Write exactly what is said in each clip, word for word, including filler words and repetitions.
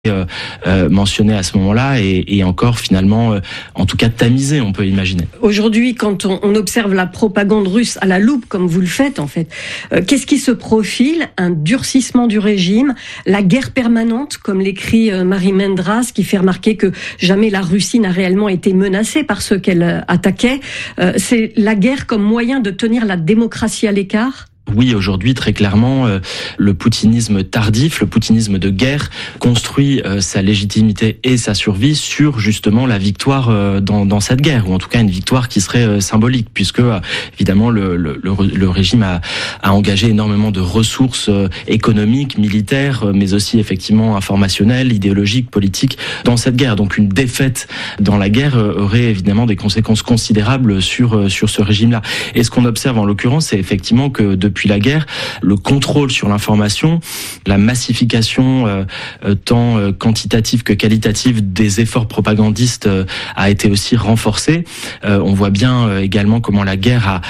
Euh, euh, mentionné à ce moment-là et, et encore finalement, euh, en tout cas tamisé, on peut imaginer. Aujourd'hui, quand on, on observe la propagande russe à la loupe, comme vous le faites en fait, euh, qu'est-ce qui se profile? Un durcissement du régime, la guerre permanente, comme l'écrit euh, Marie Mendras, qui fait remarquer que jamais la Russie n'a réellement été menacée par ceux qu'elle euh, attaquait. Euh, c'est la guerre comme moyen de tenir la démocratie à l'écart? Oui, aujourd'hui, très clairement, euh, le poutinisme tardif, le poutinisme de guerre, construit euh, sa légitimité et sa survie sur justement la victoire euh, dans, dans cette guerre, ou en tout cas une victoire qui serait euh, symbolique, puisque euh, évidemment le, le, le régime a, a engagé énormément de ressources euh, économiques, militaires, euh, mais aussi effectivement informationnelles, idéologiques, politiques dans cette guerre. Donc une défaite dans la guerre euh, aurait évidemment des conséquences considérables sur euh, sur ce régime-là. Et ce qu'on observe en l'occurrence, c'est effectivement que depuis la guerre, le contrôle sur l'information, la massification euh, tant euh, quantitative que qualitative des efforts propagandistes euh, a été aussi renforcée. Euh, on voit bien euh, également comment la guerre a,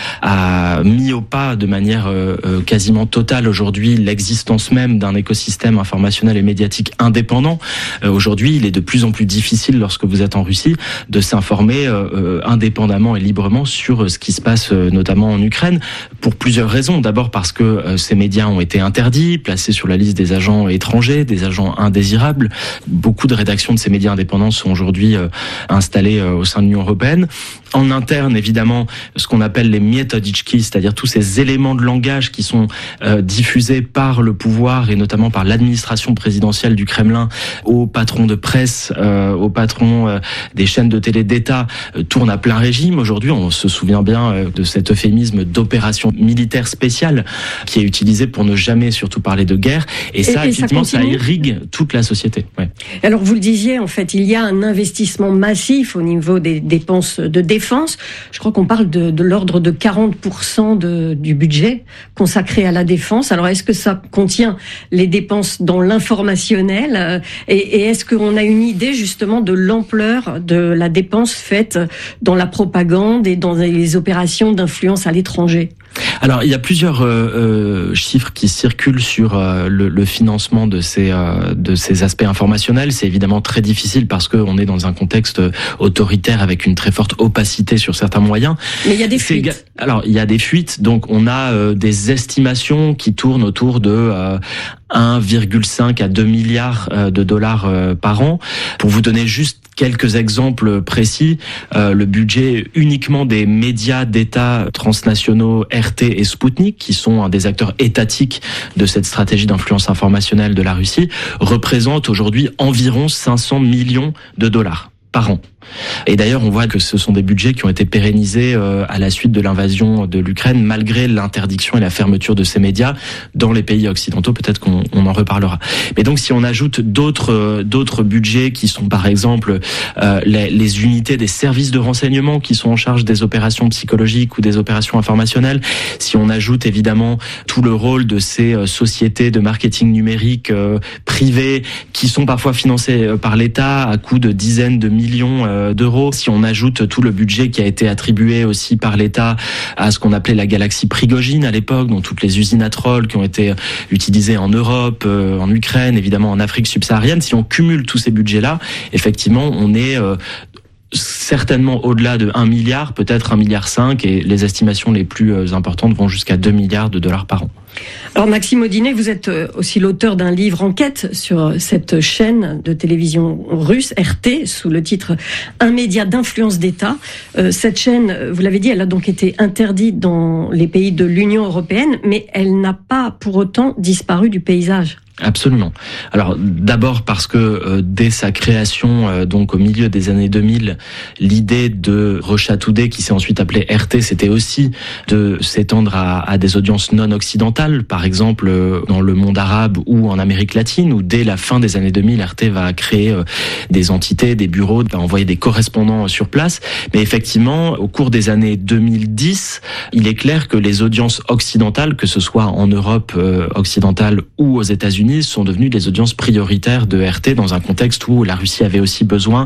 a mis au pas de manière euh, euh, quasiment totale aujourd'hui l'existence même d'un écosystème informationnel et médiatique indépendant. Euh, aujourd'hui, il est de plus en plus difficile, lorsque vous êtes en Russie, de s'informer euh, euh, indépendamment et librement sur ce qui se passe euh, notamment en Ukraine, pour plusieurs raisons. D'abord parce que euh, ces médias ont été interdits, placés sur la liste des agents étrangers, des agents indésirables. Beaucoup de rédactions de ces médias indépendants sont aujourd'hui euh, installées euh, au sein de l'Union européenne. En interne, évidemment, ce qu'on appelle les metodichki, c'est-à-dire tous ces éléments de langage qui sont euh, diffusés par le pouvoir et notamment par l'administration présidentielle du Kremlin aux patrons de presse, euh, aux patrons euh, des chaînes de télé d'État, euh, tournent à plein régime. Aujourd'hui, on se souvient bien euh, de cet euphémisme d'opération militaire spéciale qui est utilisé pour ne jamais surtout parler de guerre. Et ça, et, et effectivement, ça, ça irrigue toute la société. Ouais. Alors, vous le disiez, en fait, il y a un investissement massif au niveau des dépenses de défense. Je crois qu'on parle de, de l'ordre de quarante pour cent de, du budget consacré à la défense. Alors, est-ce que ça contient les dépenses dans l'informationnel? Et, et est-ce qu'on a une idée, justement, de l'ampleur de la dépense faite dans la propagande et dans les opérations d'influence à l'étranger? Alors, il y a plusieurs euh, euh, chiffres qui circulent sur euh, le, le financement de ces euh, de ces aspects informationnels. C'est évidemment très difficile parce que on est dans un contexte autoritaire avec une très forte opacité sur certains moyens. Mais il y a des fuites. C'est, alors, il y a des fuites. Donc, on a euh, des estimations qui tournent autour de euh, un virgule cinq à deux milliards de dollars euh, par an. Pour vous donner juste quelques exemples précis, euh, le budget uniquement des médias d'État transnationaux R T et Sputnik, qui sont un des acteurs étatiques de cette stratégie d'influence informationnelle de la Russie, représente aujourd'hui environ cinq cents millions de dollars par an. Et d'ailleurs, on voit que ce sont des budgets qui ont été pérennisés euh, à la suite de l'invasion de l'Ukraine, malgré l'interdiction et la fermeture de ces médias dans les pays occidentaux. Peut-être qu'on on en reparlera. Mais donc, si on ajoute d'autres euh, d'autres budgets qui sont, par exemple, euh, les, les unités des services de renseignement qui sont en charge des opérations psychologiques ou des opérations informationnelles, si on ajoute évidemment tout le rôle de ces euh, sociétés de marketing numérique euh, privées qui sont parfois financées euh, par l'État à coût de dizaines de millions euh, d'euros, si on ajoute tout le budget qui a été attribué aussi par l'État à ce qu'on appelait la galaxie Prigogine à l'époque, dont toutes les usines à trolls qui ont été utilisées en Europe, euh, en Ukraine, évidemment en Afrique subsaharienne, si on cumule tous ces budgets-là, effectivement, on est euh, certainement au-delà de un milliard, peut-être un milliard cinq, et les estimations les plus importantes vont jusqu'à deux milliards de dollars par an. Alors Maxime Audinet, vous êtes aussi l'auteur d'un livre enquête sur cette chaîne de télévision russe, R T, sous le titre « Un média d'influence d'État ». Euh, cette chaîne, vous l'avez dit, elle a donc été interdite dans les pays de l'Union européenne, mais elle n'a pas pour autant disparu du paysage. Absolument. Alors d'abord parce que euh, dès sa création, euh, donc au milieu des années deux mille, l'idée de Russia Today, qui s'est ensuite appelée R T, c'était aussi de s'étendre à, à des audiences non occidentales, par exemple euh, dans le monde arabe ou en Amérique latine, où dès la fin des années deux mille, R T va créer euh, des entités, des bureaux, va envoyer des correspondants sur place. Mais effectivement, au cours des années deux mille dix, il est clair que les audiences occidentales, que ce soit en Europe euh, occidentale ou aux États-Unis, décennies sont devenues les audiences prioritaires de R T dans un contexte où la Russie avait aussi besoin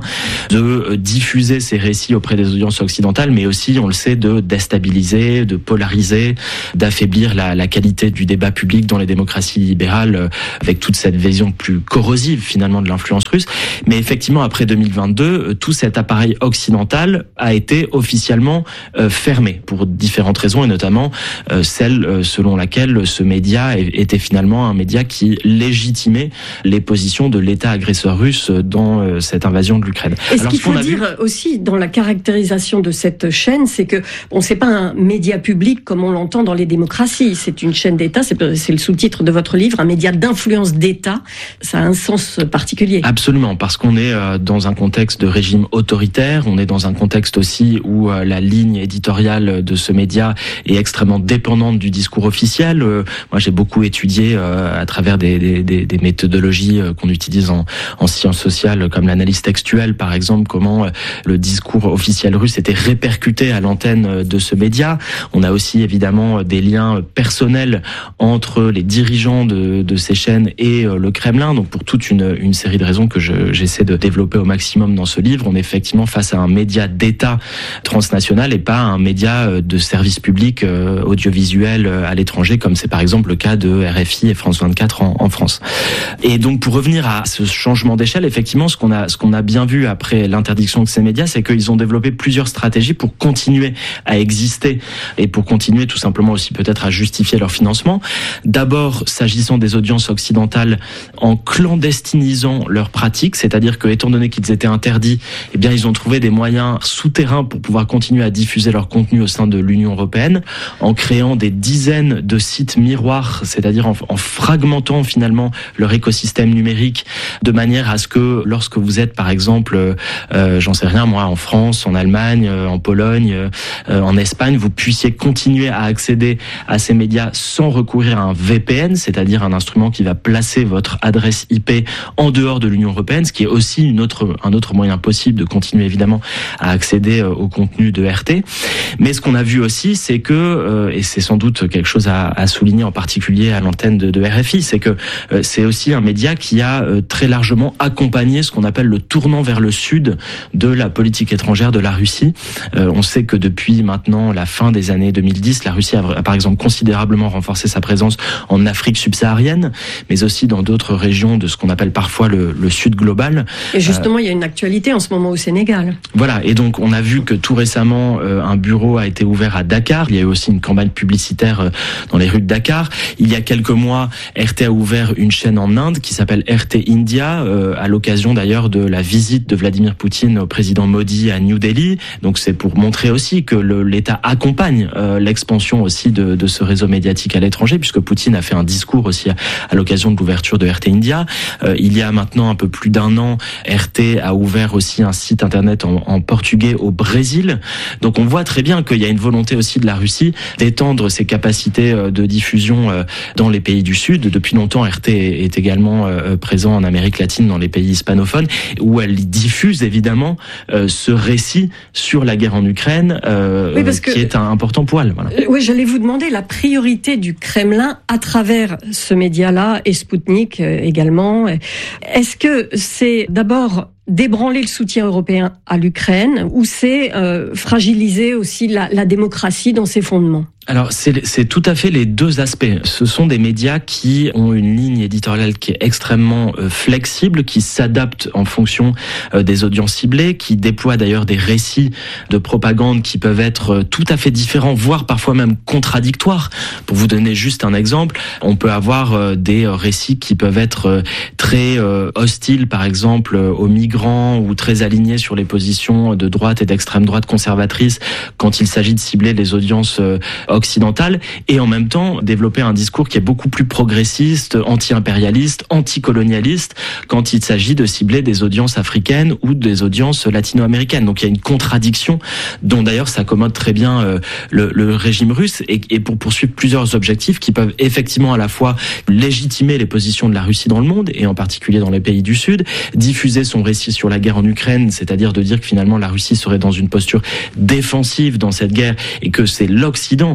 de diffuser ses récits auprès des audiences occidentales, mais aussi, on le sait, de déstabiliser, de polariser, d'affaiblir la, la qualité du débat public dans les démocraties libérales, avec toute cette vision plus corrosive finalement de l'influence russe. Mais effectivement, après deux mille vingt-deux, tout cet appareil occidental a été officiellement euh, fermé pour différentes raisons, et notamment euh, celle euh, selon laquelle ce média était finalement un média qui légitimait les positions de l'État agresseur russe dans euh, cette invasion de l'Ukraine. Et ce qu'il faut dire vu... aussi dans la caractérisation de cette chaîne, c'est que bon, c'est pas un média public comme on l'entend dans les démocraties. C'est une chaîne d'État. C'est, c'est le sous-titre de votre livre, un média d'influence d'État. Ça a un sens particulier. Absolument, parce qu'on est euh, dans un contexte de régime autoritaire. On est dans un contexte aussi où euh, la ligne éditoriale de ce média est extrêmement dépendante du discours officiel. Euh, moi, j'ai beaucoup étudié euh, à travers des, des, des, des méthodologies euh, qu'on utilise en, en sciences sociales, comme l'analyse textuelle, par exemple, comment euh, le discours officiel russe était répercuté à l'antenne de ce média. On a aussi évidemment des liens personnels entre les dirigeants de, de ces chaînes et euh, le Kremlin. Donc, pour toute une, une série de raisons que je, j'essaie de développer au maximum dans ce livre, on est effectivement face à un média d'État transnational et pas un média de service public euh, audiovisuel à l'étranger, comme c'est par exemple le cas de R F I et France vingt-quatre en, en France. Et donc, pour revenir à ce changement d'échelle, effectivement, ce qu'on a, ce qu'on a bien vu après l'interdiction de ces médias, c'est qu'ils ont développé plusieurs stratégies pour continuer à exister et pour continuer tout simplement aussi peut-être à justifier leur financement. D'abord, s'agissant des audiences occidentales, en clandestinisant leurs pratiques, c'est-à-dire que, étant donné qu'ils étaient interdits, eh bien, ils ont trouvé des moyens souterrains pour pouvoir continuer à diffuser leur contenu au sein de l'Union européenne, en créant des dizaines de sites miroirs, c'est-à-dire en, en fragmentant finalement leur écosystème numérique, de manière à ce que lorsque vous êtes, par exemple, euh, j'en sais rien, moi, en France, en Allemagne, euh, en Pologne, euh, en Espagne, vous puissiez continuer à accéder à ces médias sans recourir à un V P N, c'est-à-dire un instrument qui va placer votre adresse I P en dehors de l'Union européenne, ce qui est aussi une autre, un autre moyen possible de continuer évidemment à accéder au contenu de R T. Mais ce qu'on a vu aussi, c'est que, euh, et c'est sans doute quelque chose à, à souligner en particulier à l'antenne de, de R F I, c'est que euh, c'est aussi un média qui a euh, très largement accompagné ce qu'on appelle le tournant vers le sud de la politique étrangère de la Russie. Euh, on sait que depuis maintenant la fin des années deux mille dix, la Russie a, a par exemple considérablement renforcé sa présence en Afrique subsaharienne, mais aussi dans d'autres régions de ce qu'on appelle parfois le, le sud global. Et justement, euh, il y a une actualité en ce moment au Sénégal. Voilà, et donc on a vu que tout récemment, euh, un bureau a été ouvert à Dakar. Il y a eu aussi une campagne publicitaire euh, dans les rues de Dakar. Il y a quelques mois, R T a ouvert une chaîne en Inde qui s'appelle R T India, euh, à l'occasion d'ailleurs de la visite de Vladimir Poutine au président Modi à New Delhi. Donc c'est pour montrer aussi que le, l'État accompagne euh, l'expansion aussi de, de ce réseau médiatique à l'étranger, puisque Poutine a fait un discours aussi à, à l'occasion de l'ouverture de R T India. Euh, il y a maintenant un peu plus d'un an, R T a ouvert aussi un site internet en, en portugais au Brésil. Donc on voit très bien qu'il y a une volonté aussi de la Russie d'étendre ses capacités de diffusion dans les pays du Sud. Depuis longtemps, R T est également présent en Amérique latine, dans les pays hispanophones, où elle diffuse évidemment ce récit sur la guerre en Ukraine, oui, qui que, est important pour elle. Voilà. Oui, j'allais vous demander la priorité du Kremlin à travers ce média-là et Sputnik également. Est-ce que c'est d'abord débranler le soutien européen à l'Ukraine ou c'est euh, fragiliser aussi la, la démocratie dans ses fondements ? Alors, c'est, c'est tout à fait les deux aspects. Ce sont des médias qui ont une ligne éditoriale qui est extrêmement euh, flexible, qui s'adapte en fonction euh, des audiences ciblées, qui déploient d'ailleurs des récits de propagande qui peuvent être euh, tout à fait différents, voire parfois même contradictoires. Pour vous donner juste un exemple, on peut avoir euh, des récits qui peuvent être euh, très euh, hostiles, par exemple, euh, aux migrants, ou très alignés sur les positions de droite et d'extrême droite conservatrices quand il s'agit de cibler les audiences euh, occidentale, et en même temps développer un discours qui est beaucoup plus progressiste, anti-impérialiste, anti-colonialiste quand il s'agit de cibler des audiences africaines ou des audiences latino-américaines. Donc il y a une contradiction dont d'ailleurs s'accommode très bien euh, le, le régime russe, et, et pour poursuivre plusieurs objectifs qui peuvent effectivement à la fois légitimer les positions de la Russie dans le monde, et en particulier dans les pays du Sud, diffuser son récit sur la guerre en Ukraine, c'est-à-dire de dire que finalement la Russie serait dans une posture défensive dans cette guerre et que c'est l'Occident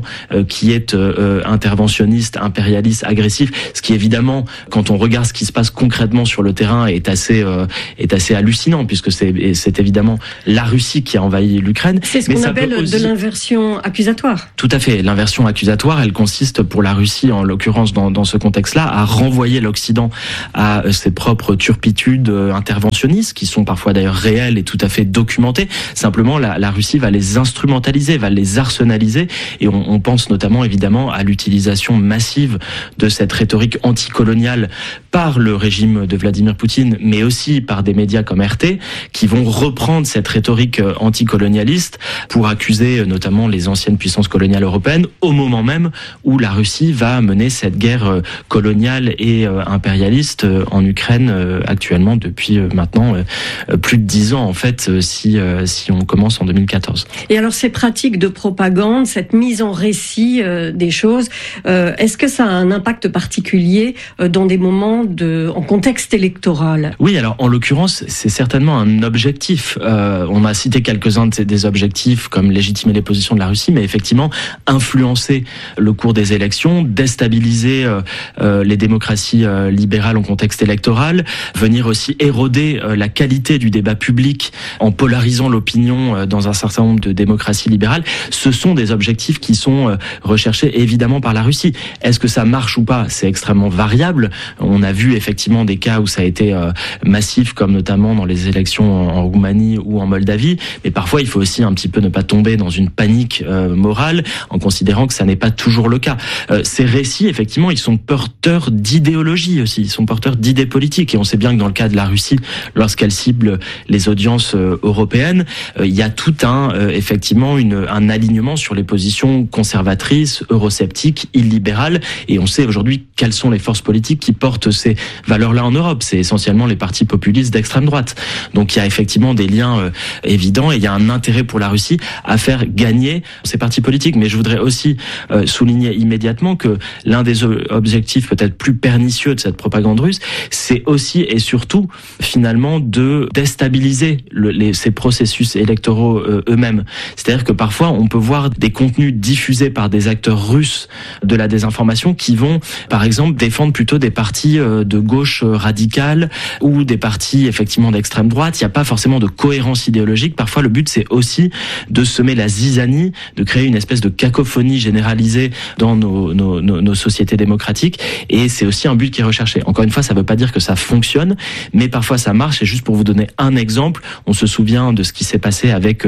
euh, qui est euh, interventionniste, impérialiste, agressif, ce qui évidemment, quand on regarde ce qui se passe concrètement sur le terrain, est assez euh, est assez hallucinant, puisque c'est c'est évidemment la Russie qui a envahi l'Ukraine. C'est ce qu'on appelle aussi... de l'inversion accusatoire. Tout à fait. L'inversion accusatoire, elle consiste pour la Russie, en l'occurrence dans, dans ce contexte-là, à renvoyer l'Occident à ses propres turpitudes interventionnistes, qui sont parfois d'ailleurs réelles et tout à fait documentées. Simplement, la, la Russie va les instrumentaliser, va les arsenaliser, et on, on pense notamment évidemment à l'utilisation massive de cette rhétorique anticoloniale par le régime de Vladimir Poutine, mais aussi par des médias comme R T, qui vont reprendre cette rhétorique anticolonialiste pour accuser notamment les anciennes puissances coloniales européennes, au moment même où la Russie va mener cette guerre coloniale et impérialiste en Ukraine actuellement depuis maintenant plus de dix ans en fait, si si on commence en deux mille quatorze. Et alors ces pratiques de propagande, cette mise en récit des choses, est-ce que ça a un impact particulier dans des moments de en contexte électoral? Oui, alors en l'occurrence, c'est certainement un objectif. Euh, on a cité quelques-uns de ces, des objectifs comme légitimer les positions de la Russie, mais effectivement influencer le cours des élections, déstabiliser euh, euh, les démocraties euh, libérales en contexte électoral, venir aussi éroder euh, la qualité du débat public en polarisant l'opinion euh, dans un certain nombre de démocraties libérales. Ce sont des objectifs qui sont euh, recherchés évidemment par la Russie. Est-ce que ça marche ou pas? C'est extrêmement variable. On a vu effectivement des cas où ça a été euh, massif, comme notamment dans les élections en, en Roumanie ou en Moldavie, mais parfois il faut aussi un petit peu ne pas tomber dans une panique euh, morale en considérant que ça n'est pas toujours le cas. Euh, ces récits, effectivement, ils sont porteurs d'idéologie aussi, ils sont porteurs d'idées politiques, et on sait bien que dans le cas de la Russie, lorsqu'elle cible les audiences euh, européennes, euh, il y a tout un, euh, effectivement, une, un alignement sur les positions conservatrices, eurosceptiques, illibérales, et on sait aujourd'hui quelles sont les forces politiques qui portent ces valeurs-là en Europe. C'est essentiellement les partis populistes d'extrême droite. Donc il y a effectivement des liens euh, évidents, et il y a un intérêt pour la Russie à faire gagner ces partis politiques. Mais je voudrais aussi euh, souligner immédiatement que l'un des objectifs peut-être plus pernicieux de cette propagande russe, c'est aussi et surtout finalement de déstabiliser le, les, ces processus électoraux euh, eux-mêmes. C'est-à-dire que parfois on peut voir des contenus diffusés par des acteurs russes de la désinformation qui vont par exemple défendre plutôt des partis euh, de gauche radicale ou des partis effectivement d'extrême droite. Il n'y a pas forcément de cohérence idéologique. Parfois le but c'est aussi de semer la zizanie, de créer une espèce de cacophonie généralisée dans nos, nos, nos, nos sociétés démocratiques, et c'est aussi un but qui est recherché. Encore une fois, ça ne veut pas dire que ça fonctionne, mais parfois ça marche. Et juste pour vous donner un exemple, on se souvient de ce qui s'est passé avec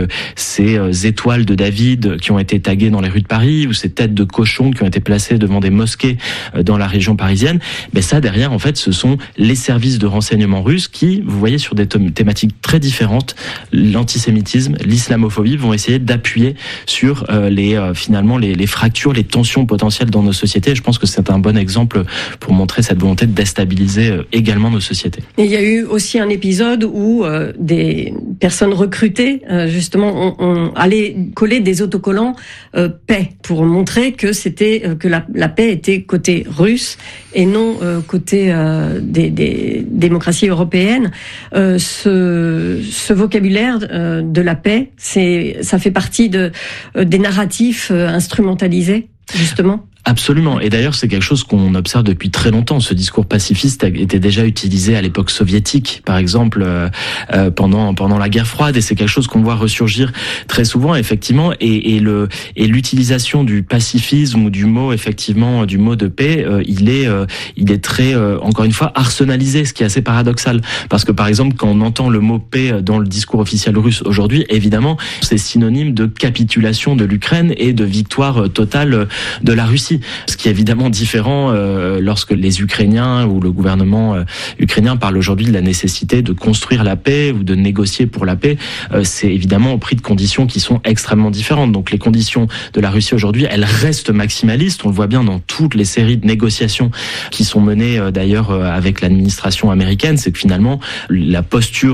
ces étoiles de David qui ont été taguées dans les rues de Paris, ou ces têtes de cochons qui ont été placées devant des mosquées dans la région parisienne. Mais ça, derrière, en fait, ce sont les services de renseignement russes qui, vous voyez, sur des thématiques très différentes, l'antisémitisme, l'islamophobie, vont essayer d'appuyer sur euh, les euh, finalement les, les fractures, les tensions potentielles dans nos sociétés. Et je pense que c'est un bon exemple pour montrer cette volonté de déstabiliser euh, également nos sociétés. Et il y a eu aussi un épisode où euh, des personnes recrutées, euh, justement, ont, ont allé coller des autocollants euh, paix pour montrer que c'était euh, que la, la paix était côté russe et non euh, côté euh, des, des démocraties européennes. Euh, ce, ce vocabulaire euh, de la paix, c'est, ça fait partie de, euh, des narratifs euh, instrumentalisés, justement. Absolument. Et d'ailleurs, c'est quelque chose qu'on observe depuis très longtemps. Ce discours pacifiste était déjà utilisé à l'époque soviétique, par exemple, euh, euh, pendant pendant la guerre froide. Et c'est quelque chose qu'on voit ressurgir très souvent, effectivement. Et, et le et l'utilisation du pacifisme ou du mot, effectivement, du mot de paix, euh, il est euh, il est très euh, encore une fois arsenalisé, ce qui est assez paradoxal. Parce que par exemple, quand on entend le mot paix dans le discours officiel russe aujourd'hui, évidemment, c'est synonyme de capitulation de l'Ukraine et de victoire totale de la Russie. Ce qui est évidemment différent euh, lorsque les Ukrainiens ou le gouvernement euh, ukrainien parle aujourd'hui de la nécessité de construire la paix ou de négocier pour la paix. Euh, c'est évidemment au prix de conditions qui sont extrêmement différentes. Donc les conditions de la Russie aujourd'hui, elles restent maximalistes. On le voit bien dans toutes les séries de négociations qui sont menées euh, d'ailleurs euh, avec l'administration américaine. C'est que finalement la posture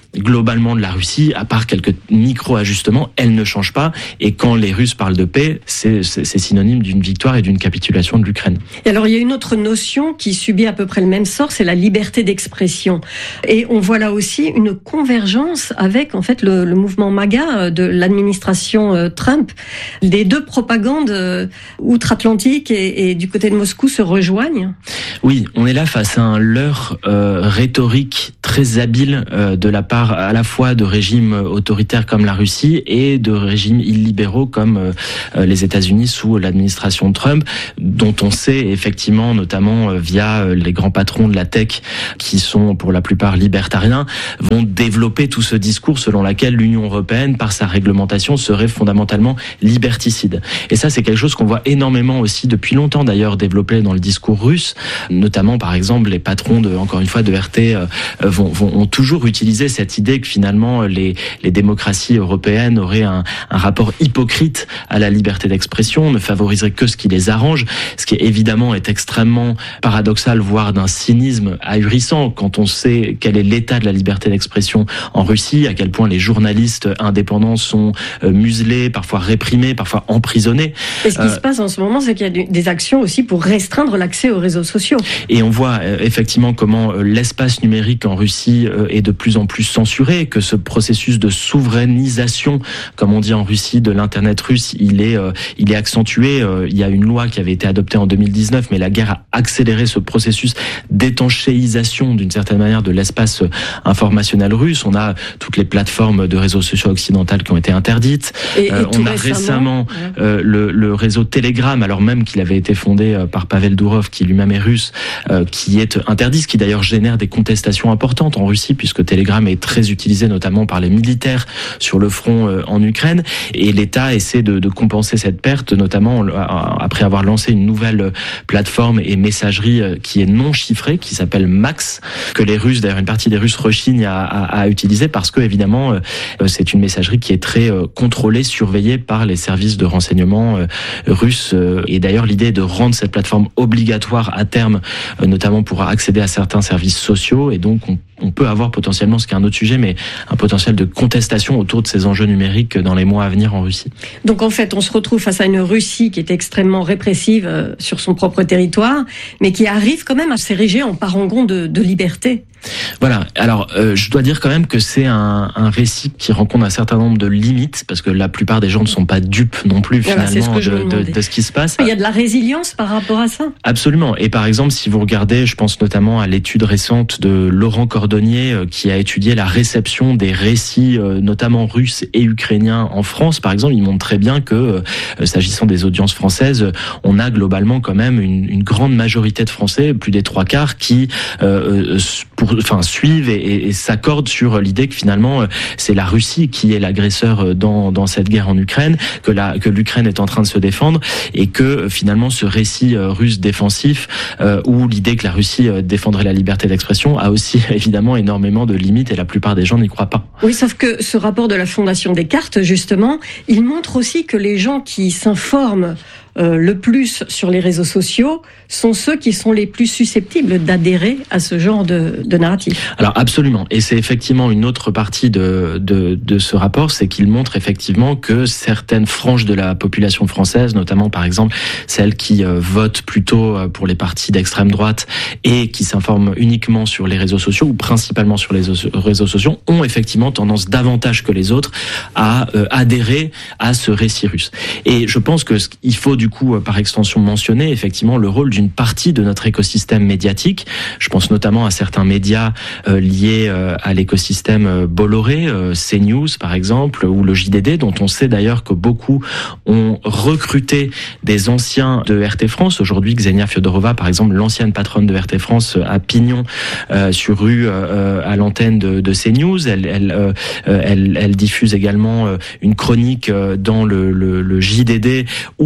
globalement de la Russie, à part quelques micro-ajustements, elle ne change pas. Et quand les Russes parlent de paix, c'est, c'est, c'est synonyme d'une victoire et d'une capitulation de l'Ukraine. Et alors, il y a une autre notion qui subit à peu près le même sort, c'est la liberté d'expression. Et on voit là aussi une convergence avec, en fait, le, le mouvement MAGA de l'administration Trump. Les deux propagandes outre-Atlantique et, et du côté de Moscou se rejoignent. Oui, on est là face à un leurre euh, rhétorique très habile euh, de la part à la fois de régimes autoritaires comme la Russie et de régimes illibéraux comme euh, les États-Unis sous l'administration Trump, dont on sait effectivement, notamment euh, via euh, les grands patrons de la tech qui sont pour la plupart libertariens, vont développer tout ce discours selon lequel l'Union européenne, par sa réglementation, serait fondamentalement liberticide. Et ça, c'est quelque chose qu'on voit énormément aussi depuis longtemps d'ailleurs développé dans le discours russe, notamment par exemple les patrons de, encore une fois, de R T euh, vont, vont ont toujours utilisé cette idée que finalement les, les démocraties européennes auraient un, un rapport hypocrite à la liberté d'expression, ne favoriseraient que ce qui les arrange, ce qui évidemment est extrêmement paradoxal, voire d'un cynisme ahurissant quand on sait quel est l'état de la liberté d'expression en Russie, à quel point les journalistes indépendants sont euh, muselés, parfois réprimés, parfois emprisonnés. Et ce qui euh, se passe en ce moment, c'est qu'il y a des actions aussi pour restreindre l'accès aux réseaux sociaux. Et on voit euh, effectivement comment euh, l'espace numérique en Russie euh, est de plus en plus censuré, que ce processus de souverainisation, comme on dit en Russie, de l'internet russe, il est, euh, il est accentué. Euh, il y a une loi qui avait été adoptée en deux mille dix-neuf, mais la guerre a accéléré ce processus d'étanchéisation d'une certaine manière de l'espace informationnel russe. On a toutes les plateformes de réseaux sociaux occidentales qui ont été interdites. Et, et euh, on a récemment, récemment euh, le, le réseau Telegram, alors même qu'il avait été fondé euh, par Pavel Durov, qui lui-même est russe, euh, qui est interdit, ce qui d'ailleurs génère des contestations importantes en Russie, puisque Telegram est très utilisé notamment par les militaires sur le front euh, en Ukraine. Et l'État essaie de, de compenser cette perte, notamment euh, après avoir lancé une nouvelle plateforme et messagerie euh, qui est non chiffrée, qui s'appelle Max, que les Russes, d'ailleurs une partie des Russes rechignent à, à, à utiliser parce que évidemment euh, c'est une messagerie qui est très euh, contrôlée, surveillée par les services de renseignement euh, russes. Euh, et d'ailleurs l'idée est de rendre cette plateforme obligatoire à terme, euh, notamment pour accéder à certains services sociaux. Et donc on on peut avoir potentiellement, ce qui est un autre sujet, mais un potentiel de contestation autour de ces enjeux numériques dans les mois à venir en Russie. Donc en fait, on se retrouve face à une Russie qui est extrêmement répressive euh, sur son propre territoire, mais qui arrive quand même à s'ériger en parangon de, de liberté. Voilà. Alors, euh, je dois dire quand même que c'est un, un récit qui rencontre un certain nombre de limites, parce que la plupart des gens ne sont pas dupes non plus voilà, finalement ce de, de, de ce qui se passe. Il y a de la résilience par rapport à ça. Absolument. Et par exemple, si vous regardez, je pense notamment à l'étude récente de Laurent Cordonnier, euh, qui a étudié la réception des récits, euh, notamment russes et ukrainiens en France. Par exemple, il montre très bien que, euh, s'agissant des audiences françaises, on a globalement quand même une, une grande majorité de Français, plus des trois quarts, qui euh, pour enfin suivent et, et, et s'accordent sur l'idée que finalement c'est la Russie qui est l'agresseur dans dans cette guerre en Ukraine, que la que l'Ukraine est en train de se défendre et que finalement ce récit russe défensif euh, ou l'idée que la Russie défendrait la liberté d'expression a aussi évidemment énormément de limites et la plupart des gens n'y croient pas. Oui, sauf que ce rapport de la Fondation Descartes justement, il montre aussi que les gens qui s'informent Euh, le plus sur les réseaux sociaux sont ceux qui sont les plus susceptibles d'adhérer à ce genre de, de narratif. Alors absolument, et c'est effectivement une autre partie de, de, de ce rapport, c'est qu'il montre effectivement que certaines franges de la population française, notamment par exemple celles qui euh, votent plutôt pour les partis d'extrême droite et qui s'informent uniquement sur les réseaux sociaux ou principalement sur les réseaux sociaux, ont effectivement tendance davantage que les autres à euh, adhérer à ce récit russe. Et je pense que ce qu'il faut du coup, par extension, mentionner effectivement le rôle d'une partie de notre écosystème médiatique. Je pense notamment à certains médias euh, liés euh, à l'écosystème euh, Bolloré, euh, CNews par exemple, ou le J D D, dont on sait d'ailleurs que beaucoup ont recruté des anciens de R T France. Aujourd'hui, Ksenia Fiodorova, par exemple, l'ancienne patronne de R T France, à Pignon, euh, sur rue, euh, à l'antenne de, de CNews. Elle, elle, euh, elle, elle diffuse également euh, une chronique euh, dans le, le, le J D D où elle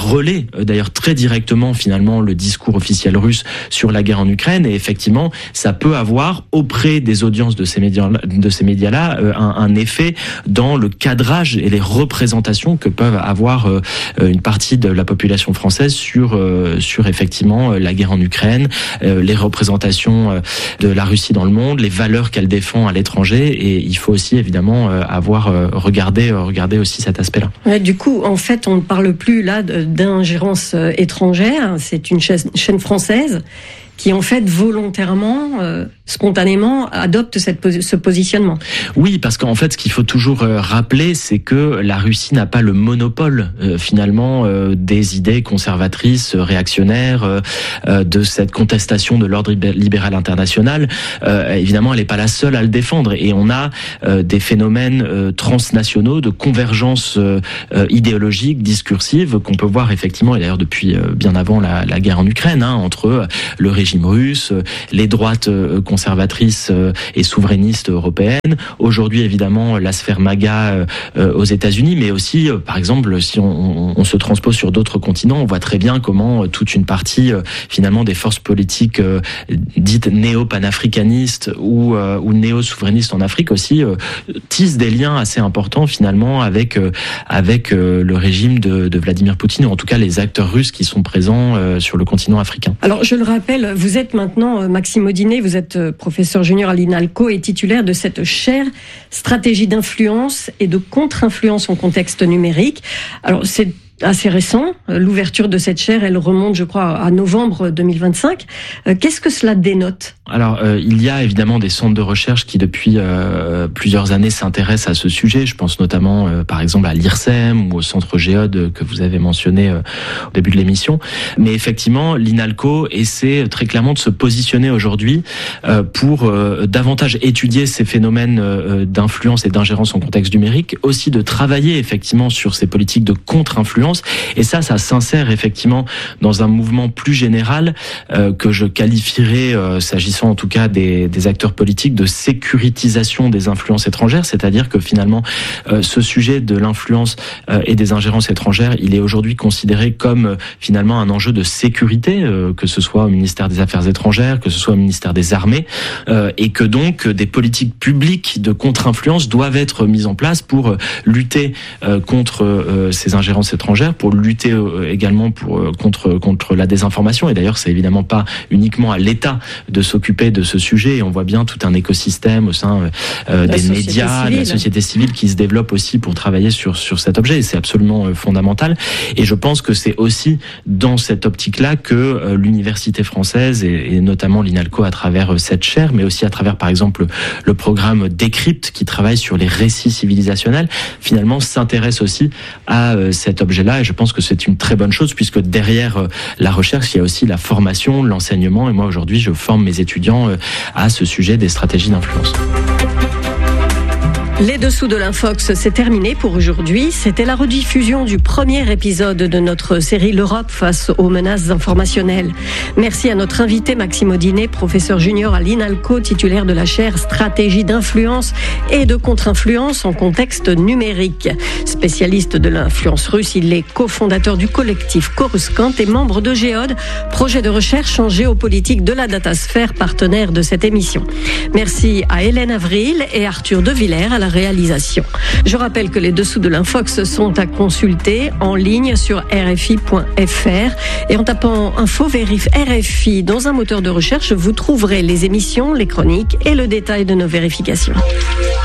relaie euh, d'ailleurs très directement finalement le discours officiel russe sur la guerre en Ukraine, et effectivement ça peut avoir auprès des audiences de ces médias de ces médias-là euh, un, un effet dans le cadrage et les représentations que peuvent avoir euh, une partie de la population française sur euh, sur effectivement la guerre en Ukraine, euh, les représentations euh, de la Russie dans le monde, les valeurs qu'elle défend à l'étranger, et il faut aussi évidemment euh, avoir euh, regardé euh, regarder aussi cet aspect-là. Ouais, du coup, en fait, on ne parle plus là d'ingérence étrangère. C'est une chaîne, chaîne française qui en fait volontairement, euh, spontanément adopte cette, ce positionnement. Oui, parce qu'en fait, ce qu'il faut toujours euh, rappeler, c'est que la Russie n'a pas le monopole euh, finalement euh, des idées conservatrices, réactionnaires, euh, de cette contestation de l'ordre libéral international. Euh, évidemment, elle n'est pas la seule à le défendre, et on a euh, des phénomènes euh, transnationaux de convergence euh, idéologique, discursive, qu'on peut voir effectivement, et d'ailleurs depuis euh, bien avant la, la guerre en Ukraine, hein, entre le régime russe, les droites conservatrices et souverainistes européennes, aujourd'hui évidemment la sphère MAGA aux États-Unis, mais aussi par exemple si on, on, on se transpose sur d'autres continents, on voit très bien comment toute une partie finalement des forces politiques dites néo-panafricanistes ou, ou néo-souverainistes en Afrique aussi tissent des liens assez importants finalement avec, avec le régime de, de Vladimir Poutine, ou en tout cas les acteurs russes qui sont présents sur le continent africain. Alors je le rappelle, vous êtes maintenant, Maxime Audinet, vous êtes professeur junior à l'INALCO et titulaire de cette chaire stratégie d'influence et de contre-influence en contexte numérique. Alors c'est assez récent, l'ouverture de cette chaire, elle remonte je crois à novembre deux mille vingt-cinq. Qu'est-ce que cela dénote ? Alors euh, il y a évidemment des centres de recherche qui depuis euh, plusieurs années s'intéressent à ce sujet. Je pense notamment euh, par exemple à l'I R S E M ou au centre Géode que vous avez mentionné euh, au début de l'émission. Mais effectivement, l'INALCO essaie très clairement de se positionner aujourd'hui euh, pour euh, davantage étudier ces phénomènes euh, d'influence et d'ingérence en contexte numérique, aussi de travailler effectivement sur ces politiques de contre-influence. Et ça, ça s'insère effectivement dans un mouvement plus général euh, que je qualifierais, euh, s'agissant en tout cas des, des acteurs politiques, de sécuritisation des influences étrangères. C'est-à-dire que finalement, euh, ce sujet de l'influence euh, et des ingérences étrangères, il est aujourd'hui considéré comme euh, finalement un enjeu de sécurité, euh, que ce soit au ministère des Affaires étrangères, que ce soit au ministère des Armées, euh, et que donc des politiques publiques de contre-influence doivent être mises en place pour lutter euh, contre euh, ces ingérences étrangères, pour lutter également pour, contre, contre la désinformation. Et d'ailleurs, c'est évidemment pas uniquement à l'État de s'occuper de ce sujet. Et on voit bien tout un écosystème au sein euh, des médias, de la société civile qui se développe aussi pour travailler sur, sur cet objet. Et c'est absolument euh, fondamental. Et je pense que c'est aussi dans cette optique-là que euh, l'université française, et, et notamment l'INALCO à travers euh, cette chaire, mais aussi à travers, par exemple, le programme Décrypte qui travaille sur les récits civilisationnels, finalement s'intéresse aussi à euh, cet objet-là. Et je pense que c'est une très bonne chose, puisque derrière la recherche, il y a aussi la formation, l'enseignement. Et moi, aujourd'hui, je forme mes étudiants à ce sujet des stratégies d'influence. Les dessous de l'Infox, c'est terminé pour aujourd'hui. C'était la rediffusion du premier épisode de notre série L'Europe face aux menaces informationnelles. Merci à notre invité Maxime Audinet, professeur junior à l'INALCO, titulaire de la chaire stratégie d'influence et de contre-influence en contexte numérique. Spécialiste de l'influence russe, il est cofondateur du collectif Coruscant et membre de Géode, projet de recherche en géopolitique de la datasphère, partenaire de cette émission. Merci à Hélène Avril et Arthur De Villers à la réalisation. Je rappelle que les dessous de l'Infox sont à consulter en ligne sur R F I point F R et en tapant info vérif R F I dans un moteur de recherche, vous trouverez les émissions, les chroniques et le détail de nos vérifications.